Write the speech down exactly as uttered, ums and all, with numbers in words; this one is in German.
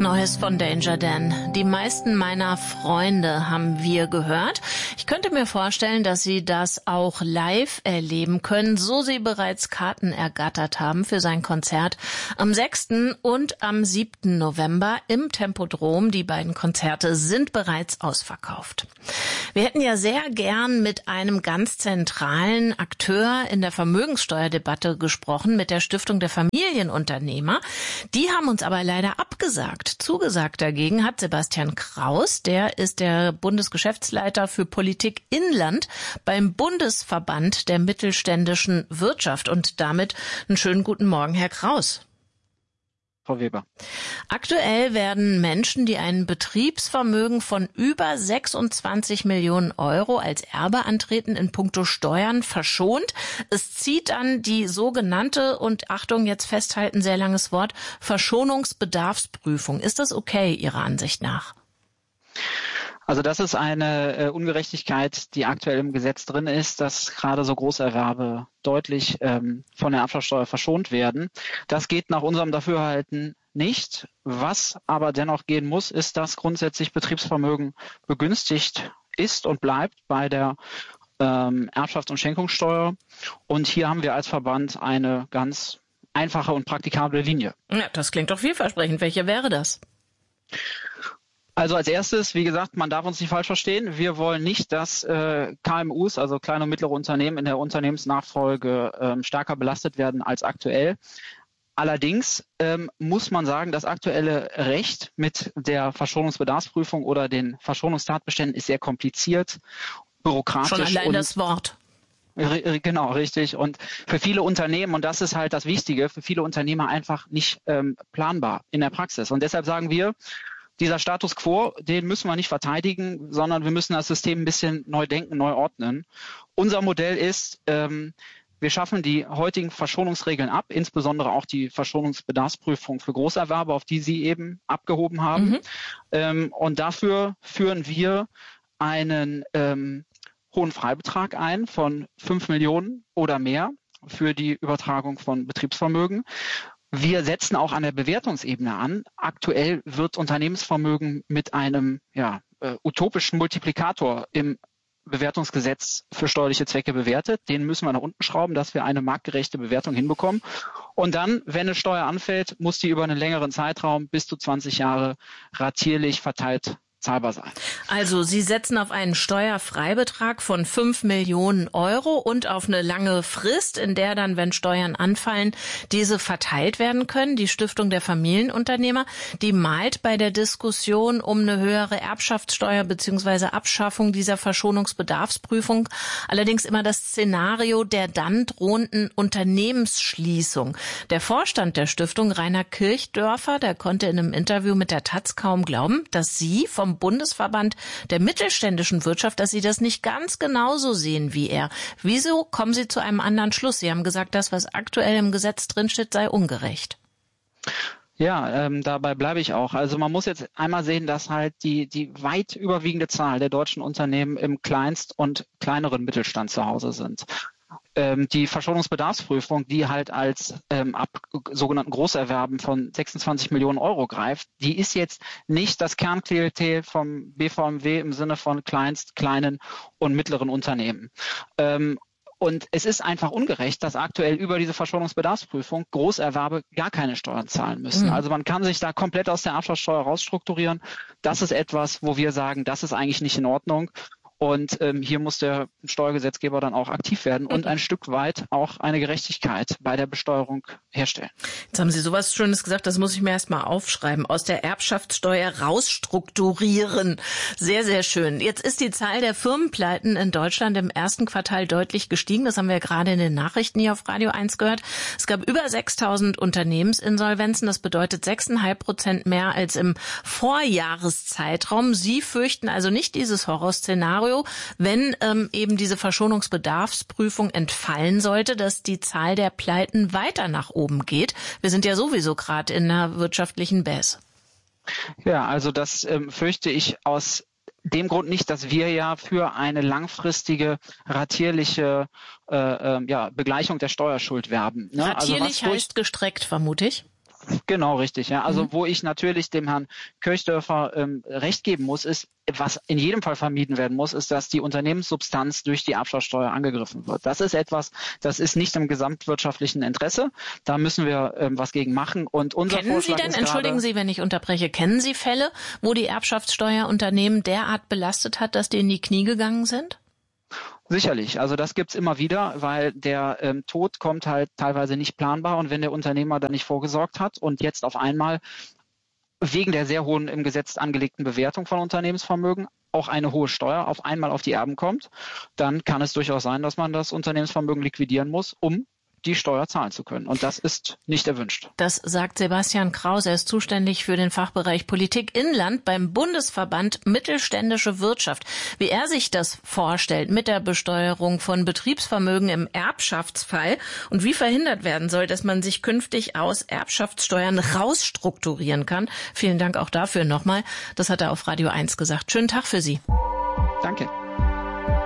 Neues von Danger Dan. Die meisten meiner Freunde haben wir gehört. Ich könnte mir vorstellen, dass Sie das auch live erleben können, so Sie bereits Karten ergattert haben für sein Konzert am sechsten und am siebten November im Tempodrom. Die beiden Konzerte sind bereits ausverkauft. Wir hätten ja sehr gern mit einem ganz zentralen Akteur in der Vermögenssteuerdebatte gesprochen, mit der Stiftung der Familienunternehmer. Die haben uns aber leider abgesagt. Zugesagt dagegen hat Sebastian Kraus, der ist der Bundesgeschäftsleiter für Politik Inland beim Bundesverband der mittelständischen Wirtschaft. Und damit einen schönen guten Morgen, Herr Kraus. Frau Weber. Aktuell werden Menschen, die ein Betriebsvermögen von über sechsundzwanzig Millionen Euro als Erbe antreten, in puncto Steuern verschont. Es zieht dann die sogenannte, und Achtung, jetzt festhalten, sehr langes Wort, Verschonungsbedarfsprüfung. Ist das okay Ihrer Ansicht nach? Also das ist eine äh, Ungerechtigkeit, die aktuell im Gesetz drin ist, dass gerade so Großerwerbe deutlich ähm, von der Erbschaftssteuer verschont werden. Das geht nach unserem Dafürhalten nicht. Was aber dennoch gehen muss, ist, dass grundsätzlich Betriebsvermögen begünstigt ist und bleibt bei der ähm, Erbschafts- und Schenkungssteuer. Und hier haben wir als Verband eine ganz einfache und praktikable Linie. Ja, das klingt doch vielversprechend. Welche wäre das? Also als erstes, wie gesagt, man darf uns nicht falsch verstehen. Wir wollen nicht, dass äh, K M Us, also kleine und mittlere Unternehmen, in der Unternehmensnachfolge ähm, stärker belastet werden als aktuell. Allerdings ähm, muss man sagen, das aktuelle Recht mit der Verschonungsbedarfsprüfung oder den Verschonungstatbeständen ist sehr kompliziert, bürokratisch. Schon allein und das Wort. Genau, richtig. Und für viele Unternehmen, und das ist halt das Wichtige, für viele Unternehmer einfach nicht ähm, planbar in der Praxis. Und deshalb sagen wir, dieser Status quo, den müssen wir nicht verteidigen, sondern wir müssen das System ein bisschen neu denken, neu ordnen. Unser Modell ist, ähm, wir schaffen die heutigen Verschonungsregeln ab, insbesondere auch die Verschonungsbedarfsprüfung für Großerwerbe, auf die Sie eben abgehoben haben. Mhm. Ähm, und dafür führen wir einen ähm, hohen Freibetrag ein von fünf Millionen oder mehr für die Übertragung von Betriebsvermögen. Wir setzen auch an der Bewertungsebene an. Aktuell wird Unternehmensvermögen mit einem ja, äh, utopischen Multiplikator im Bewertungsgesetz für steuerliche Zwecke bewertet. Den müssen wir nach unten schrauben, dass wir eine marktgerechte Bewertung hinbekommen. Und dann, wenn eine Steuer anfällt, muss die über einen längeren Zeitraum bis zu zwanzig Jahre ratierlich verteilt zahlbar sein. Also Sie setzen auf einen Steuerfreibetrag von fünf Millionen Euro und auf eine lange Frist, in der dann, wenn Steuern anfallen, diese verteilt werden können. Die Stiftung der Familienunternehmer, die malt bei der Diskussion um eine höhere Erbschaftssteuer bzw. Abschaffung dieser Verschonungsbedarfsprüfung allerdings immer das Szenario der dann drohenden Unternehmensschließung. Der Vorstand der Stiftung, Rainer Kirchdörfer, der konnte in einem Interview mit der Taz kaum glauben, dass Sie vom Bundesverband der mittelständischen Wirtschaft, dass Sie das nicht ganz genauso sehen wie er. Wieso kommen Sie zu einem anderen Schluss? Sie haben gesagt, das, was aktuell im Gesetz drinsteht, sei ungerecht. Ja, ähm, dabei bleibe ich auch. Also man muss jetzt einmal sehen, dass halt die die weit überwiegende Zahl der deutschen Unternehmen im Kleinst- und kleineren Mittelstand zu Hause sind. Ähm, die Verschonungsbedarfsprüfung, die halt als ähm, ab sogenannten Großerwerben von sechsundzwanzig Millionen Euro greift, die ist jetzt nicht das Kernklientel vom B V M W im Sinne von Kleinst-, kleinen und mittleren Unternehmen. Ähm, Und es ist einfach ungerecht, dass aktuell über diese Verschonungsbedarfsprüfung Großerwerbe gar keine Steuern zahlen müssen. Mhm. Also man kann sich da komplett aus der Erbschaftssteuer rausstrukturieren. Das ist etwas, wo wir sagen, das ist eigentlich nicht in Ordnung. Und ähm, hier muss der Steuergesetzgeber dann auch aktiv werden und ein Stück weit auch eine Gerechtigkeit bei der Besteuerung herstellen. Jetzt haben Sie sowas Schönes gesagt, das muss ich mir erst mal aufschreiben. Aus der Erbschaftssteuer rausstrukturieren. Sehr, sehr schön. Jetzt ist die Zahl der Firmenpleiten in Deutschland im ersten Quartal deutlich gestiegen. Das haben wir gerade in den Nachrichten hier auf Radio eins gehört. Es gab über sechstausend Unternehmensinsolvenzen. Das bedeutet sechs Komma fünf Prozent mehr als im Vorjahreszeitraum. Sie fürchten also nicht dieses Horrorszenario, wenn ähm, eben diese Verschonungsbedarfsprüfung entfallen sollte, dass die Zahl der Pleiten weiter nach oben geht. Wir sind ja sowieso gerade in einer wirtschaftlichen Baisse. Ja, also das ähm, fürchte ich aus dem Grund nicht, dass wir ja für eine langfristige ratierliche äh, äh, ja, Begleichung der Steuerschuld werben. Ne? Ratierlich also heißt gestreckt, vermute ich. Genau, richtig. Ja. Also Mhm. wo ich natürlich dem Herrn Kirchdörfer ähm, recht geben muss, ist, was in jedem Fall vermieden werden muss, ist, dass die Unternehmenssubstanz durch die Erbschaftssteuer angegriffen wird. Das ist etwas, das ist nicht im gesamtwirtschaftlichen Interesse. Da müssen wir ähm, was gegen machen. Und unser Kennen Vorschlag Sie denn, ist entschuldigen gerade, Sie, wenn ich unterbreche, kennen Sie Fälle, wo die Erbschaftssteuer Unternehmen derart belastet hat, dass die in die Knie gegangen sind? Sicherlich, also das gibt's immer wieder, weil der ähm, Tod kommt halt teilweise nicht planbar und wenn der Unternehmer da nicht vorgesorgt hat und jetzt auf einmal wegen der sehr hohen im Gesetz angelegten Bewertung von Unternehmensvermögen auch eine hohe Steuer auf einmal auf die Erben kommt, dann kann es durchaus sein, dass man das Unternehmensvermögen liquidieren muss, um die Steuer zahlen zu können. Und das ist nicht erwünscht. Das sagt Sebastian Kraus. Er ist zuständig für den Fachbereich Politik Inland beim Bundesverband Mittelständische Wirtschaft. Wie er sich das vorstellt mit der Besteuerung von Betriebsvermögen im Erbschaftsfall und wie verhindert werden soll, dass man sich künftig aus Erbschaftssteuern rausstrukturieren kann. Vielen Dank auch dafür nochmal. Das hat er auf Radio eins gesagt. Schönen Tag für Sie. Danke.